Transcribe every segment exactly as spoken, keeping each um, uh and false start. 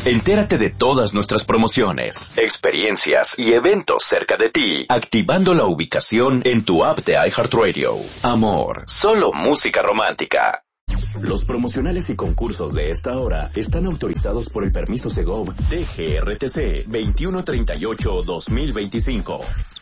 Entérate de todas nuestras promociones, experiencias y eventos cerca de ti, activando la ubicación en tu app de iHeartRadio. Amor, solo música romántica. Los promocionales y concursos de esta hora están autorizados por el permiso Segov D G R T C veintiuno treinta y ocho guión dos mil veinticinco.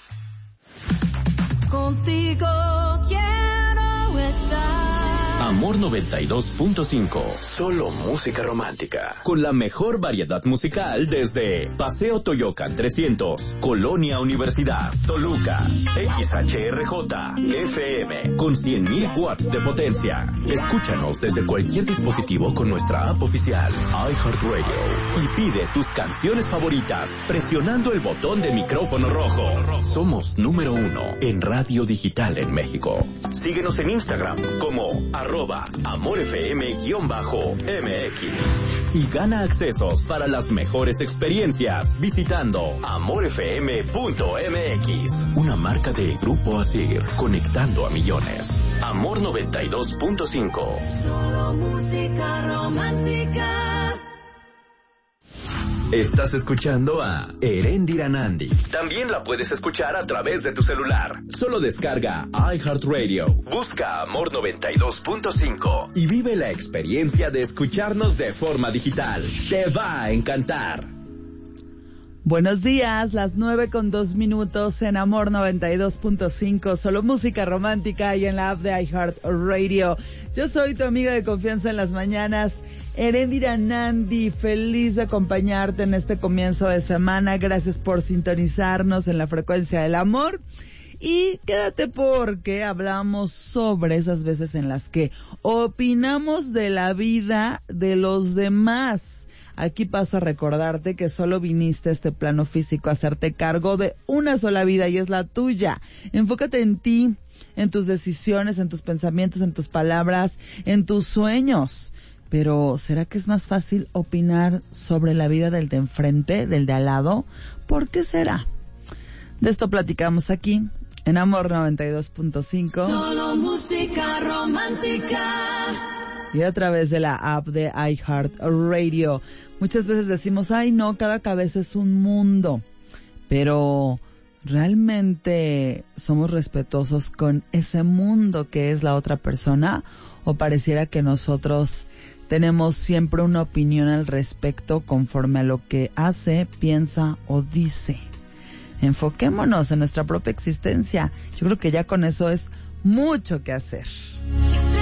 Contigo quiero estar. Amor noventa y dos punto cinco, solo música romántica. Con la mejor variedad musical desde Paseo Toyocan trescientos, Colonia Universidad, Toluca, X H R J, F M, con cien mil watts de potencia. Escúchanos desde cualquier dispositivo con nuestra app oficial, iHeartRadio. Y pide tus canciones favoritas presionando el botón de micrófono rojo. Somos número uno en radio digital en México. Síguenos en Instagram como arroba amorfm-M X y gana accesos para las mejores experiencias visitando amorfm punto M X, una marca de Grupo Asir, conectando a millones. Amor noventa y dos punto cinco. Solo música romántica. Estás escuchando a Erendira Nandi. También la puedes escuchar a través de tu celular. Solo descarga iHeartRadio, busca Amor noventa y dos punto cinco y vive la experiencia de escucharnos de forma digital. Te va a encantar. Buenos días, las nueve con dos minutos en Amor noventa y dos punto cinco, solo música romántica y en la app de iHeartRadio. Yo soy tu amiga de confianza en las mañanas, Erendira Nandi, feliz de acompañarte en este comienzo de semana. Gracias por sintonizarnos en la frecuencia del amor. Y quédate porque hablamos sobre esas veces en las que opinamos de la vida de los demás. Aquí paso a recordarte que solo viniste a este plano físico a hacerte cargo de una sola vida y es la tuya. Enfócate en ti, en tus decisiones, en tus pensamientos, en tus palabras, en tus sueños. Pero, ¿será que es más fácil opinar sobre la vida del de enfrente, del de al lado? ¿Por qué será? De esto platicamos aquí, en Amor noventa y dos punto cinco. Solo música romántica. Y a través de la app de iHeartRadio. Muchas veces decimos, ay no, cada cabeza es un mundo. Pero, ¿realmente somos respetuosos con ese mundo que es la otra persona? ¿O pareciera que nosotros tenemos siempre una opinión al respecto conforme a lo que hace, piensa o dice? Enfoquémonos en nuestra propia existencia. Yo creo que ya con eso es mucho que hacer.